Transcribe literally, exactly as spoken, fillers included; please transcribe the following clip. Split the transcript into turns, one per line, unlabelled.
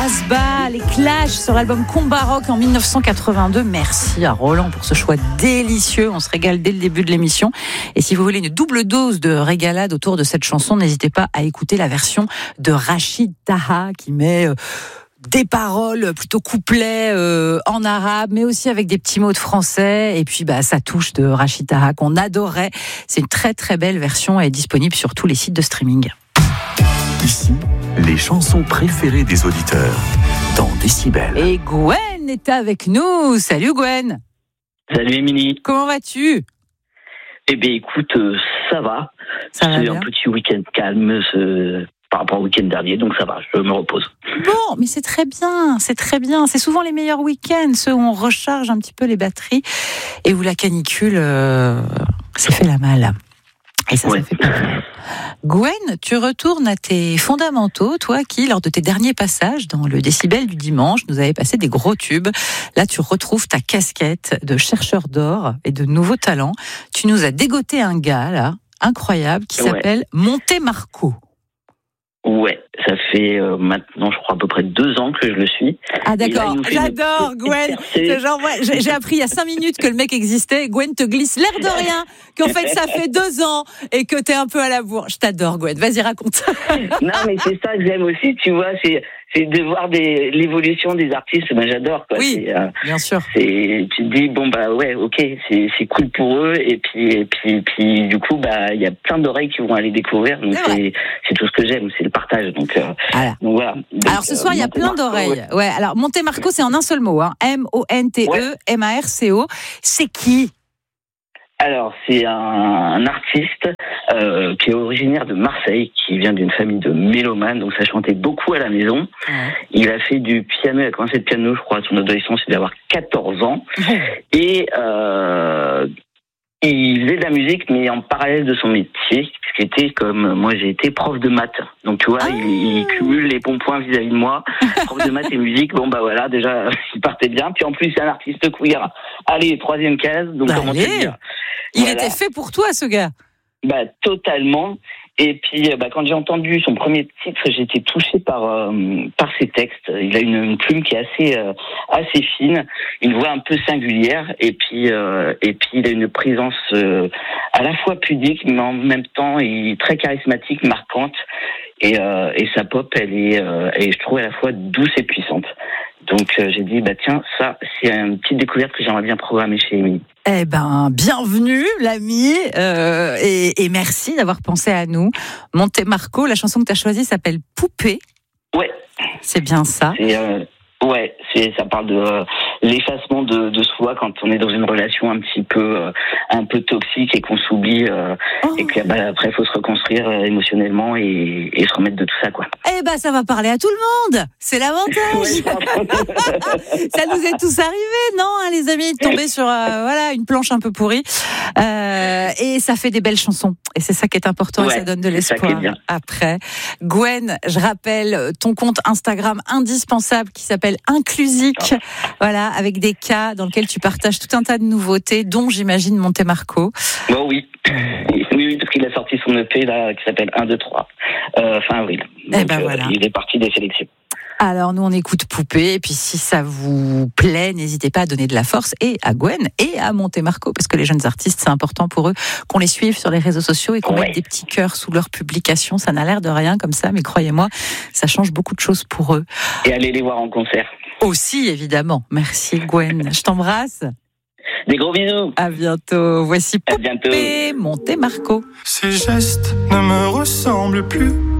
Asba, les Clash sur l'album Combat Rock en dix-neuf cent quatre-vingt-deux. Merci à Roland pour ce choix délicieux. On se régale dès le début de l'émission. Et si vous voulez une double dose de régalade autour de cette chanson, n'hésitez pas à écouter la version de Rachid Taha qui met euh, des paroles plutôt couplets euh, en arabe, mais aussi avec des petits mots de français. Et puis bah, ça touche de Rachid Taha qu'on adorait. C'est une très très belle version et est disponible sur tous les sites de streaming.
Ici, les chansons préférées des auditeurs dans Décibel.
Et Gwen est avec nous. Salut Gwen.
Salut Émilie.
Comment vas-tu ?
Eh bien écoute, euh, ça va.
Ça va
C'est
bien.
un petit week-end calme euh, par rapport au week-end dernier, donc ça va, je me repose.
Bon, mais c'est très bien, c'est très bien. C'est souvent les meilleurs week-ends, ceux où on recharge un petit peu les batteries et où la canicule euh, s'est fait la malle. Et ça,
Ouais.
ça fait plaisir. Gwen, tu retournes à tes fondamentaux, toi qui, lors de tes derniers passages dans le Décibel du dimanche, nous avais passé des gros tubes. Là, tu retrouves ta casquette de chercheur d'or et de nouveaux talents. Tu nous as dégoté un gars, là, incroyable, qui
Ouais.
s'appelle Monte Marco.
Ouais, ça fait euh, maintenant, je crois, à peu près deux ans que je le suis.
Ah
Et là,
d'accord,
il nous fait
j'adore
une petite
Gwen.
percée.
C'est genre, ouais, j'ai, j'ai appris il y a cinq minutes que le mec existait. Gwen te glisse l'air de rien, qu'en fait ça fait deux ans et que t'es un peu à la bourre. Je t'adore Gwen, vas-y raconte.
Non, mais c'est ça que j'aime aussi, tu vois, c'est, c'est de voir des, l'évolution des artistes, ben j'adore, quoi.
Oui.
C'est, euh,
Bien sûr.
c'est, tu te dis, bon, bah ouais, ok, c'est, c'est cool pour eux, et puis, et puis, puis du coup, bah, il y a plein d'oreilles qui vont aller découvrir, donc
C'est
c'est, c'est tout ce que j'aime, c'est le partage, donc, euh,
Voilà.
donc voilà. Donc,
Alors ce soir il y a
euh,
plein
Monte Marco,
d'oreilles. Ouais. Alors Monte Marco c'est en un seul mot, hein. M O N T E M A R C O. C'est qui ?
Alors, c'est un, un artiste euh, qui est originaire de Marseille, qui vient d'une famille de mélomanes, donc ça chantait beaucoup à la maison. Il a fait du piano, il a commencé le piano, je crois, à son adolescence, il devait avoir quatorze ans. Et euh, il faisait de la musique, mais en parallèle de son métier, puisqu'il était comme moi, j'ai été prof de maths. Donc tu vois,
Ah.
il, il cumule les bons points vis-à-vis de moi. Prof de maths et musique, bon bah voilà, déjà, il partait bien. Puis en plus, c'est un artiste queer. Allez, troisième case, donc
Bah,
comment te
allez.
dire ?
Il
Voilà.
était fait pour toi ce gars.
Bah totalement. Et puis bah, quand j'ai entendu son premier titre, j'ai été touché par euh, par ses textes. Il a une, une plume qui est assez euh, assez fine, une voix un peu singulière, et puis euh, et puis il a une présence euh, à la fois pudique, mais en même temps il est très charismatique, marquante. Et euh, et sa pop, elle est euh, et je trouve à la fois douce et puissante. Donc euh, j'ai dit bah tiens, ça c'est une petite découverte que j'aimerais bien programmer chez Émilie.
Eh ben, bienvenue, l'ami, euh, et, et merci d'avoir pensé à nous. Monte Marco, la chanson que tu as choisie s'appelle Poupée.
Ouais.
C'est bien ça.
C'est euh, ouais, c'est ça parle de euh, l'effacement de, de soi quand on est dans une relation un petit peu euh, un peu toxique et qu'on s'oublie euh,
Oh.
et que bah, après il faut se reconstruire euh, émotionnellement et, et se remettre de tout ça quoi.
Eh ben, ça va parler à tout le monde. C'est l'avantage. Ça nous est tous arrivé, non, hein, les amis, de tomber sur euh, voilà une planche un peu pourrie. Euh, et ça fait des belles chansons. Et c'est ça qui est important
Ouais,
et ça donne de
c'est ça qui est
l'espoir.
bien.
Après, Gwen, je rappelle ton compte Instagram indispensable qui s'appelle Inclusique. Voilà, avec des cas dans lesquels tu partages tout un tas de nouveautés, dont j'imagine Monte Marco.
Bon oui. Oui, oui, parce qu'il a sorti son E P là qui s'appelle un, deux, trois euh, fin avril.
Eh
Donc,
ben
euh,
voilà.
il est parti des sélections.
Alors nous on écoute Poupée, et puis si ça vous plaît, n'hésitez pas à donner de la force et à Gwen et à Monte Marco, parce que les jeunes artistes, c'est important pour eux qu'on les suive sur les réseaux sociaux et qu'on
Ouais.
mette des petits cœurs sous leurs publications. Ça n'a l'air de rien comme ça, mais croyez-moi, ça change beaucoup de choses pour eux.
Et allez les voir en concert.
Aussi évidemment. Merci Gwen, je t'embrasse.
Des gros bisous.
À bientôt. Voici
À bientôt.
Poupée, Monte Marco.
Ces gestes ne me ressemblent plus.